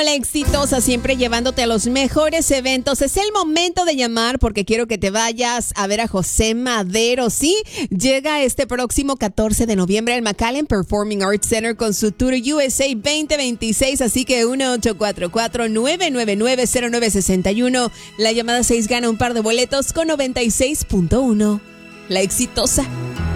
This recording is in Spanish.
La Exitosa, siempre llevándote a los mejores eventos. Es el momento de llamar porque quiero que te vayas a ver a José Madero. Sí, llega este próximo 14 de noviembre al McAllen Performing Arts Center con su Tour USA 2026. Así que 1-844-999-0961. La llamada 6 gana un par de boletos con 96.1. La Exitosa.